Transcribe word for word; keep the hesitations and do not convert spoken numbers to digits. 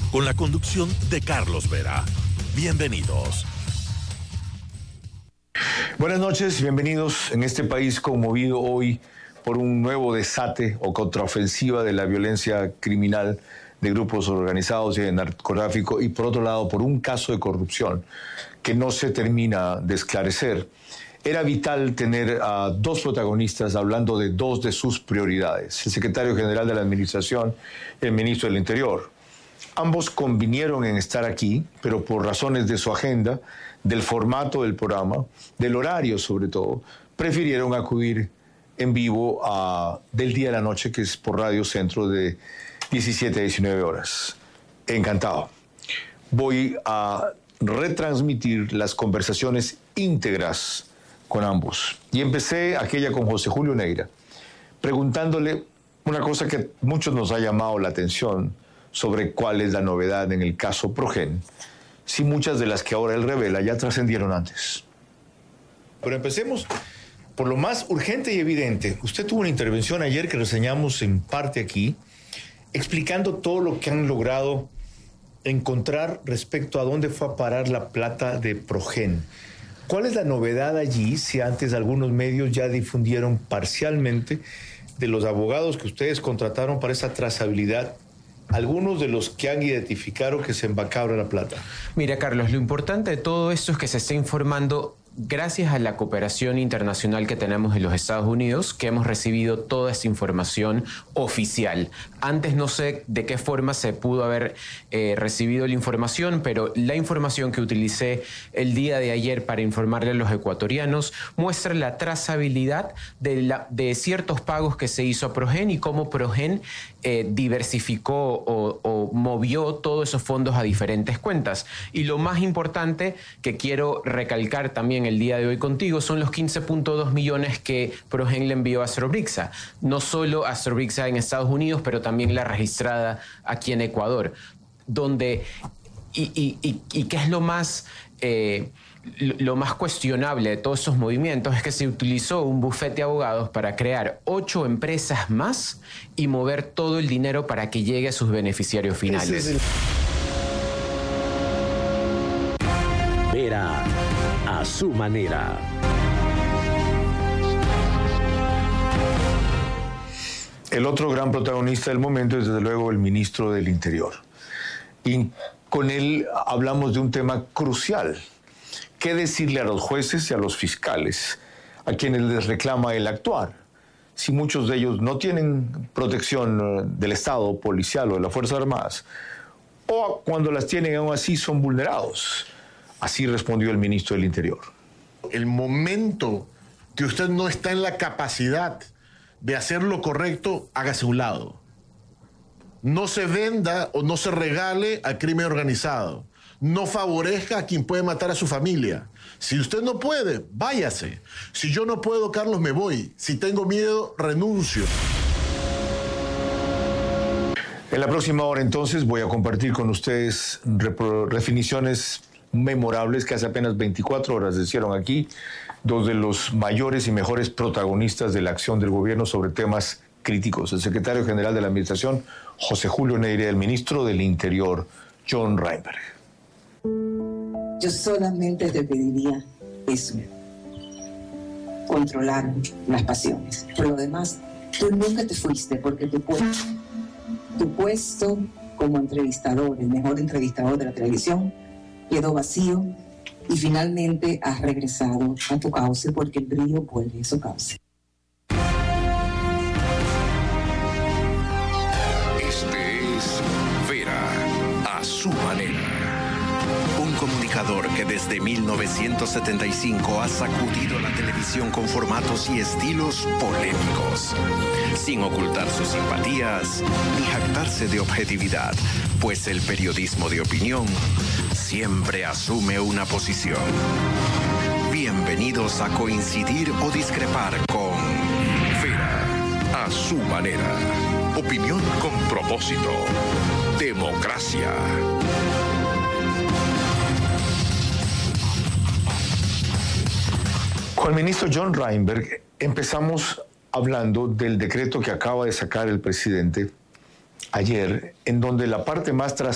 con la conducción de Carlos Vera. Bienvenidos. Buenas noches, bienvenidos. En este país conmovido hoy por un nuevo desate o contraofensiva de la violencia criminal de grupos organizados y de narcotráfico, y por otro lado por un caso de corrupción que no se termina de esclarecer. Era vital tener a dos protagonistas hablando de dos de sus prioridades, el secretario general de la Administración y el ministro del Interior. Ambos convinieron en estar aquí, pero por razones de su agenda, del formato del programa, del horario sobre todo, prefirieron acudir en vivo a Del Día a la Noche, que es por Radio Centro de diecisiete a diecinueve horas. Encantado. Voy a retransmitir las conversaciones íntegras con ambos. Y empecé aquella con José Julio Neira, preguntándole una cosa que a muchos nos ha llamado la atención sobre cuál es la novedad en el caso Progen, si muchas de las que ahora él revela ya trascendieron antes. Pero empecemos por lo más urgente y evidente. Usted tuvo una intervención ayer que reseñamos en parte aquí, explicando todo lo que han logrado encontrar respecto a dónde fue a parar la plata de Progen. ¿Cuál es la novedad allí, si antes algunos medios ya difundieron parcialmente de los abogados que ustedes contrataron para esa trazabilidad, algunos de los que han identificado que se embacabra la plata? Mira, Carlos, lo importante de todo esto es que se está informando gracias a la cooperación internacional que tenemos en los Estados Unidos, que hemos recibido toda esta información oficial. Antes no sé de qué forma se pudo haber eh, recibido la información, pero la información que utilicé el día de ayer para informarle a los ecuatorianos muestra la trazabilidad de, la, de ciertos pagos que se hizo a Progen y cómo Progen eh, diversificó o, o movió todos esos fondos a diferentes cuentas. Y lo más importante que quiero recalcar también el día de hoy contigo son los quince punto dos millones que Progen le envió a Astrobrixa. No solo a Astrobrixa en Estados Unidos, pero también la registrada aquí en Ecuador. Donde, y, y, y, y qué es lo más, eh, lo más cuestionable de todos esos movimientos, es que se utilizó un bufete de abogados para crear ocho empresas más y mover todo el dinero para que llegue a sus beneficiarios finales. El... Vera a su manera. El otro gran protagonista del momento es desde luego el ministro del Interior. Y con él hablamos de un tema crucial. ¿Qué decirle a los jueces y a los fiscales, a quienes les reclama el actuar? Si muchos de ellos no tienen protección del Estado, policial o de las Fuerzas Armadas, o cuando las tienen aún así son vulnerados. Así respondió el ministro del Interior. El momento que usted no está en la capacidad de hacer lo correcto, hágase a un lado. No se venda o no se regale al crimen organizado. No favorezca a quien puede matar a su familia. Si usted no puede, váyase. Si yo no puedo, Carlos, me voy. Si tengo miedo, renuncio. En la próxima hora, entonces, voy a compartir con ustedes definiciones memorables que hace apenas veinticuatro horas se hicieron aquí, dos de los mayores y mejores protagonistas de la acción del gobierno sobre temas críticos, el secretario general de la Administración, José Julio Neira, y el ministro del Interior, John Reinberg. Yo solamente te pediría eso, controlar las pasiones. Por lo demás, tú nunca te fuiste porque tu puesto, tu puesto como entrevistador, el mejor entrevistador de la televisión, quedó vacío y finalmente has regresado a tu cauce porque el brillo vuelve a su cauce. Este es Vera a su manera. Un comunicador que desde mil novecientos setenta y cinco ha sacudido la televisión con formatos y estilos polémicos, sin ocultar sus simpatías ni jactarse de objetividad, pues el periodismo de opinión siempre asume una posición. Bienvenidos a coincidir o discrepar con Vera a su manera. Opinión con propósito. Democracia. Con el ministro John Reinberg empezamos hablando del decreto que acaba de sacar el presidente ayer, en donde la parte más trascendente